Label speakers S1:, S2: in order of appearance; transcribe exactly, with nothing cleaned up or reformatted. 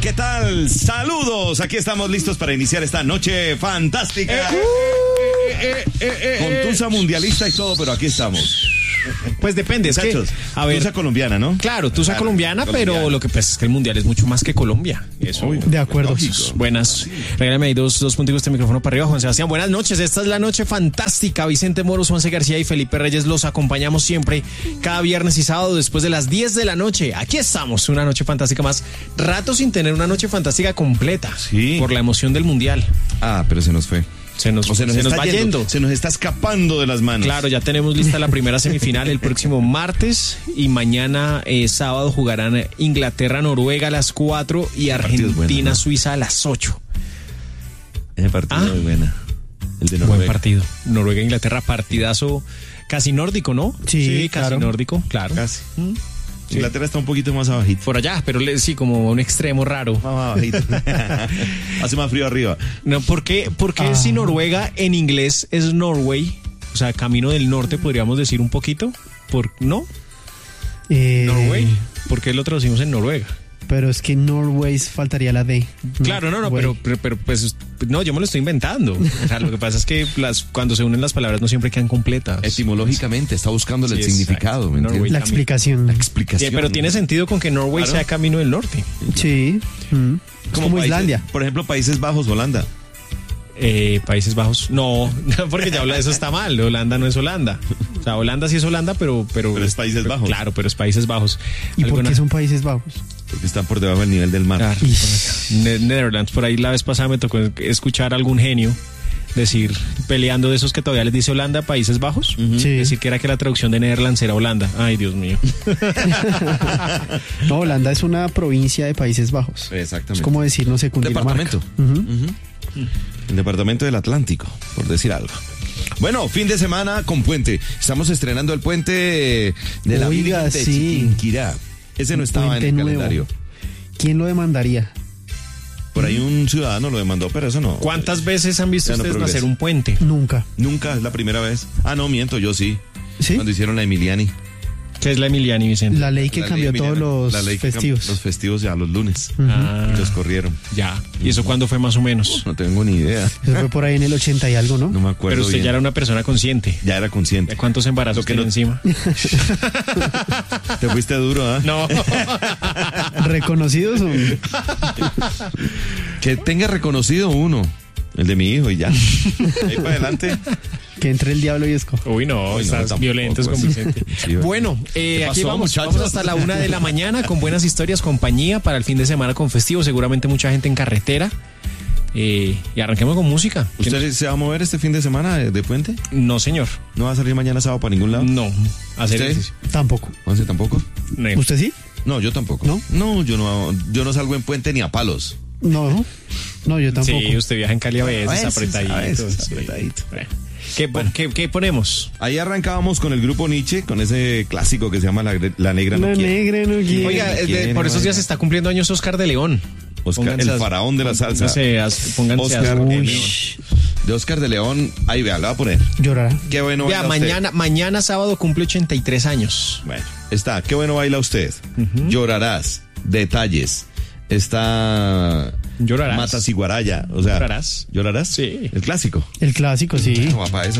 S1: ¿qué tal? Saludos, aquí estamos listos para iniciar esta noche fantástica.
S2: Eh, eh, eh, eh,
S1: Con tusa mundialista y todo, pero aquí estamos.
S2: Pues depende, es que,
S1: Muchachos,
S2: a ver,
S1: tusa colombiana, ¿no?
S2: claro, tusa
S1: Claro,
S2: colombiana,
S1: colombiana.
S2: pero lo que pasa es que el mundial es mucho más que Colombia. Eso.
S1: Uy,
S3: De acuerdo.
S1: lógico.
S2: Buenas. Regálame ahí dos, dos punticos de micrófono para arriba, Juan Sebastián. Buenas noches. Esta es la noche fantástica. Vicente Moros, Juanse García y Felipe Reyes los acompañamos siempre cada viernes y sábado después de las diez de la noche. Aquí estamos, una noche fantástica más. Rato sin tener una noche fantástica completa.
S1: Sí.
S2: Por la emoción del mundial.
S1: Ah, pero se nos fue.
S2: Se nos,
S1: O se nos,
S2: se nos
S1: está
S2: va yendo.
S1: Se nos está escapando de las manos.
S2: Claro, ya tenemos lista la primera semifinal el próximo martes y mañana eh, sábado jugarán Inglaterra-Noruega a las cuatro y
S1: partido es bueno,
S2: Argentina-Suiza a las ocho.
S1: Ese partido
S2: Ah.
S1: es buena. El de
S2: Buen
S1: Noruega.
S2: partido. Noruega-Inglaterra, partidazo casi nórdico, ¿no?
S3: Sí,
S2: casi
S3: claro.
S2: nórdico, claro.
S1: Casi.
S2: Mm. Sí.
S1: Inglaterra está un poquito más abajito.
S2: Por allá, pero le- sí, como un extremo raro.
S1: Más abajito. Hace más frío arriba.
S2: No, ¿por qué, por qué
S3: Ah.
S2: si Noruega en inglés es Norway? O sea, camino del norte, podríamos decir un poquito. ¿Por no?
S3: Eh,
S2: Norway. ¿Por qué lo traducimos en Noruega?
S3: Pero es que Norway faltaría la D.
S2: Claro, no, no,
S3: Güey.
S2: pero, pero, pero, pues, no, yo me lo estoy inventando. O sea, lo que pasa es que las, cuando se unen las palabras no siempre quedan completas.
S1: Etimológicamente, está buscando
S2: Sí,
S1: el
S2: exacto.
S1: significado, ¿me
S2: Norway.
S1: entiendes?
S3: La explicación.
S2: Sí,
S1: Explicación.
S2: pero tiene sentido con que Norway
S1: Claro.
S2: sea camino del norte.
S3: Sí. mm. Es como,
S1: países-
S3: Islandia.
S1: Por ejemplo, Países Bajos, Holanda.
S2: Eh, Países Bajos, no, porque ya habla, eso está mal. Holanda no es Holanda. O sea, Holanda sí es Holanda, pero. Pero,
S1: Pero es Países Bajos.
S2: Claro, pero es Países Bajos.
S3: ¿Y por
S2: Alguna-
S3: qué son Países Bajos?
S1: Porque están por debajo del nivel del mar.
S2: Claro, por acá. Ne- Netherlands, por ahí la vez pasada me tocó escuchar a algún genio decir, peleando de esos que todavía les dice Holanda, Países Bajos,
S3: Sí.
S2: decir que era que la traducción de Netherlands era Holanda. Ay, Dios mío.
S3: No, Holanda es una provincia de Países Bajos.
S1: Exactamente.
S3: Es como decir, no sé, Cundinamarca.
S1: Departamento.
S3: Ujú.
S1: Ujú. El departamento del Atlántico, por decir algo. Bueno, fin de semana con puente. Estamos estrenando el puente de la
S3: Oiga,
S1: Virgen de
S3: sí.
S1: Chiquinquirá. Ese no estaba
S3: Puente
S1: en el
S3: nuevo.
S1: calendario.
S3: ¿Quién lo demandaría?
S1: Por ahí un ciudadano lo demandó, pero eso no.
S2: ¿Cuántas veces han visto
S1: Ya no
S2: ustedes
S1: progresa.
S2: nacer un puente?
S3: Nunca.
S1: Nunca, es la primera vez. Ah, no, miento, yo sí.
S3: ¿Sí?
S1: Cuando hicieron la Emiliani.
S2: ¿Qué es la Emiliani, Vicente?
S3: La ley que
S1: La
S3: cambió
S1: ley
S3: todos
S1: Emiliani.
S3: los
S1: La ley que cam-
S3: festivos.
S1: Los festivos ya los lunes.
S2: Ah,
S1: Y los corrieron.
S2: ya. ¿Y eso cuándo fue más o menos?
S1: No tengo ni idea.
S3: Eso fue por ahí en el ochenta y algo, ¿no?
S1: No me acuerdo
S2: Pero usted
S1: bien.
S2: ya era una persona consciente.
S1: Ya era consciente.
S2: ¿De cuántos embarazos
S1: Lo que
S2: tiene
S1: no-
S2: encima?
S1: Te fuiste duro, ¿ah?
S2: No.
S3: ¿Reconocidos o...?
S1: Que tenga reconocido uno. El de mi hijo y ya. Ahí para adelante.
S3: Que entre el diablo y escoja.
S2: Uy, no,
S1: Uy, no,
S2: estás
S1: tampoco,
S2: violento con
S1: sí.
S2: Vicente.
S1: Sí,
S2: bueno, eh,
S1: ¿Qué
S2: aquí
S1: pasó,
S2: vamos,
S1: muchachos?
S2: vamos hasta la una de la mañana con buenas historias, compañía para el fin de semana con festivo. Seguramente mucha gente en carretera. Eh, y arranquemos con música.
S1: ¿Usted se va a mover este fin de semana de, de puente?
S2: No, señor.
S1: ¿No va a salir mañana sábado para ningún lado?
S2: No. Hacer
S1: ¿Usted?
S2: ejercicio.
S3: Tampoco.
S1: ¿Once tampoco?
S2: No.
S3: ¿Usted sí?
S1: No, yo tampoco.
S3: ¿No?
S1: No, yo no, yo no salgo en puente ni a palos.
S3: No. No, yo tampoco.
S2: Sí, usted viaja en Cali a veces,
S1: A veces,
S2: apretadito.
S1: a veces,
S2: sí.
S1: apretadito.
S2: Bueno. ¿Qué, qué, qué ponemos?
S1: Ahí arrancábamos con el grupo Nietzsche, con ese clásico que se llama La, Gre- La Negra No
S3: La
S1: Quiere.
S3: negra no quiere.
S2: Oiga, eh, de-
S1: quiere,
S2: por esos
S1: oiga.
S2: días está cumpliendo años Oscar de León.
S1: Oscar,
S2: Pónganse
S1: el
S2: a-
S1: faraón de la salsa.
S2: Pónganse a- pónganse a-
S1: Oscar de
S3: Uy,
S1: León. De Oscar de León. Ahí vea, lo va a poner.
S3: llorará.
S1: Qué bueno
S2: Ya,
S1: baila usted.
S2: mañana, mañana sábado cumple ochenta y tres años.
S1: Bueno, está. Qué bueno baila usted. Llorarás. Detalles. Está...
S2: Llorarás.
S1: Matas y Guaraya. O sea,
S2: Llorarás.
S1: ¿Llorarás?
S2: Sí.
S1: El clásico.
S3: El clásico, sí.
S1: Guapa esa.